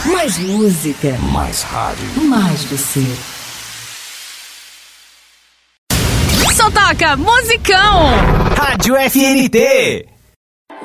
Mais música. Mais rádio. Mais você. Só toca musicão. Rádio FNT.